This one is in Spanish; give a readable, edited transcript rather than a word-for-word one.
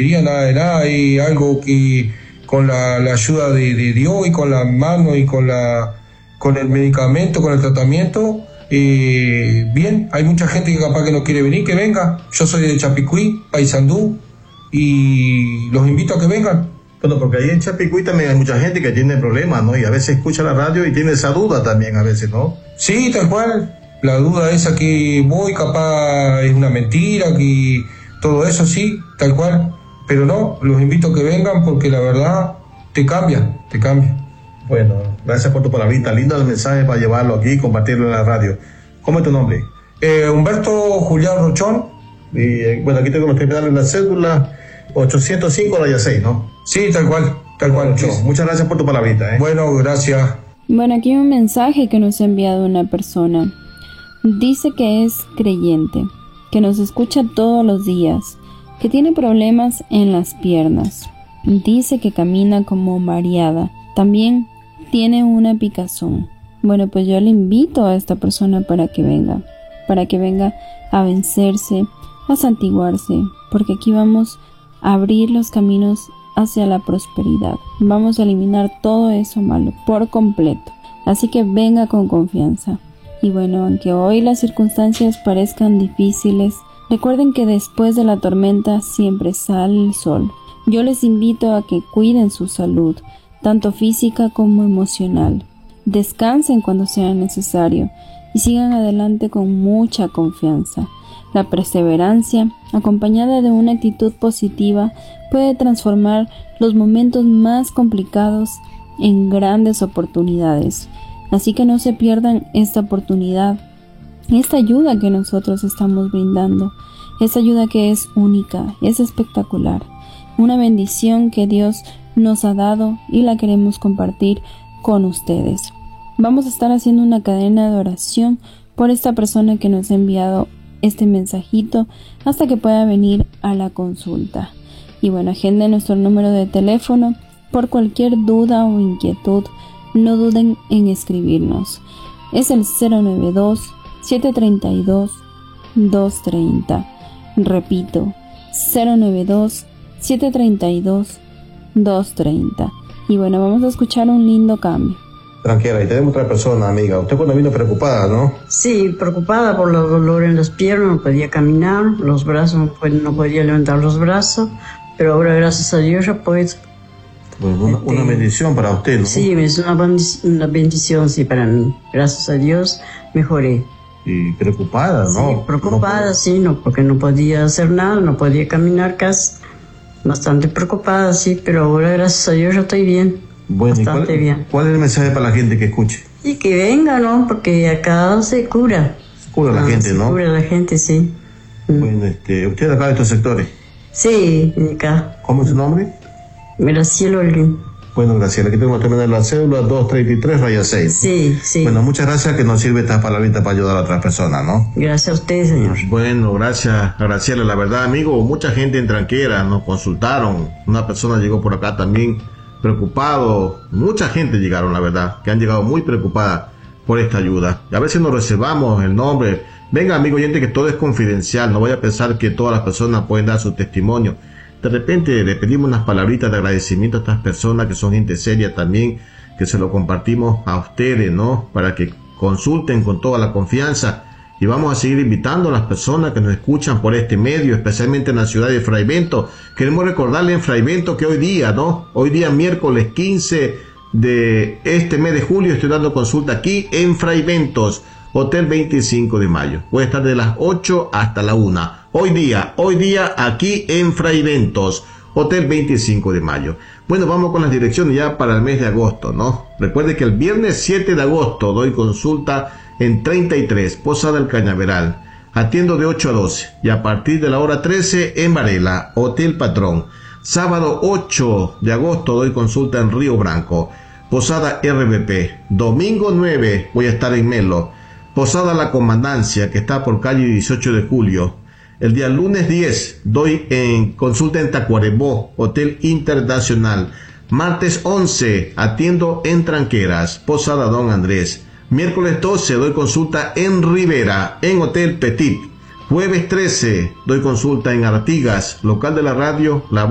brujería, nada de nada, hay algo que con la ayuda de Dios y con la mano y con el medicamento, con el tratamiento, bien, hay mucha gente que capaz que no quiere venir, que venga. Yo soy de Chapicuí, Paysandú, y los invito a que vengan. Bueno, porque ahí en Chapicuí también hay mucha gente que tiene problemas, ¿no? Y a veces escucha la radio y tiene esa duda también a veces, ¿no? Sí, tal cual. La duda esa que voy, capaz es una mentira, que todo eso sí, tal cual. Pero no, los invito a que vengan porque la verdad te cambia. Bueno, gracias por tu palabrita. Lindo el mensaje para llevarlo aquí y compartirlo en la radio. ¿Cómo es tu nombre? Humberto Julián Rochón. Y bueno, aquí tengo los terminales en la cédula 805 raya 6, ¿no? Sí, tal cual. Sí. Muchas gracias por tu palabrita. Bueno, gracias. Bueno, aquí hay un mensaje que nos ha enviado una persona. Dice que es creyente, que nos escucha todos los días, que tiene problemas en las piernas. Dice que camina como mareada. También tiene una picazón. Bueno, pues yo le invito a esta persona para que venga a vencerse, a santiguarse, porque aquí vamos a abrir los caminos hacia la prosperidad. Vamos a eliminar todo eso malo por completo. Así que venga con confianza. Y bueno, aunque hoy las circunstancias parezcan difíciles, recuerden que después de la tormenta siempre sale el sol. Yo les invito a que cuiden su salud, tanto física como emocional. Descansen cuando sea necesario y sigan adelante con mucha confianza. La perseverancia, acompañada de una actitud positiva, puede transformar los momentos más complicados en grandes oportunidades. Así que no se pierdan esta oportunidad, esta ayuda que nosotros estamos brindando, esta ayuda que es única, es espectacular, una bendición que Dios nos ha dado y la queremos compartir con ustedes. Vamos a estar haciendo una cadena de oración por esta persona que nos ha enviado este mensajito hasta que pueda venir a la consulta. Y bueno, agenden nuestro número de teléfono por cualquier duda o inquietud. No duden en escribirnos. Es el 092-732-230. Repito, 092-732-230. Y bueno, vamos a escuchar un lindo cambio. Tranquila, y tenemos otra persona, amiga. Usted cuando vino preocupada, ¿no? Sí, preocupada por los dolores en las piernas, no podía caminar, los brazos, no podía levantar los brazos, pero ahora gracias a Dios ya puedo. Bueno, una bendición para usted, ¿no? Sí, es una bendición, sí, para mí. Gracias a Dios mejoré. Y preocupada, ¿no? Sí, preocupada, sí, no, porque no podía hacer nada, no podía caminar casi. Bastante preocupada, sí, pero ahora gracias a Dios ya estoy bien. Bueno, bastante bien. ¿Cuál es el mensaje para la gente que escuche? Y que venga, ¿no? Porque acá se cura. Se cura la gente, ¿no? Se cura la gente, sí. Bueno, ¿usted acá de estos sectores? Sí, acá. ¿Cómo es su nombre? Graciela Olguín. Bueno, Graciela, aquí tengo que terminar la cédula 233 raya 6. Sí, sí. Bueno, muchas gracias, que nos sirve esta palabrita para ayudar a otras personas, ¿no? Gracias a usted, señor. Bueno, gracias, Graciela. La verdad, amigo, mucha gente en Tranquera nos consultaron. Una persona llegó por acá también preocupado. Mucha gente llegaron, la verdad, que han llegado muy preocupada por esta ayuda. Y a veces nos reservamos el nombre. Venga, amigo oyente, que todo es confidencial. No vaya a pensar que todas las personas pueden dar su testimonio. De repente le pedimos unas palabritas de agradecimiento a estas personas que son gente seria también, que se lo compartimos a ustedes, ¿no? Para que consulten con toda la confianza. Y vamos a seguir invitando a las personas que nos escuchan por este medio, especialmente en la ciudad de Fraivento. Queremos recordarle en Fraivento que hoy día, ¿no? Hoy día miércoles 15 de este mes de julio estoy dando consulta aquí en Fraiventos, Hotel 25 de Mayo. Voy a estar de las 8 hasta la 1. Hoy día aquí en Fraiventos, Hotel 25 de Mayo. Bueno, vamos con las direcciones ya para el mes de agosto, ¿no? Recuerde que el viernes 7 de agosto doy consulta en 33, Posada El Cañaveral. Atiendo de 8 a 12 y a partir de la hora 13 en Varela, Hotel Patrón. Sábado 8 de agosto doy consulta en Río Branco, Posada RBP. Domingo 9 voy a estar en Melo, Posada La Comandancia, que está por calle 18 de julio. El día lunes 10 doy en consulta en Tacuarembó, Hotel Internacional. Martes 11 atiendo en Tranqueras, Posada Don Andrés. Miércoles 12 doy consulta en Rivera, en Hotel Petit. Jueves 13 doy consulta en Artigas, local de la radio La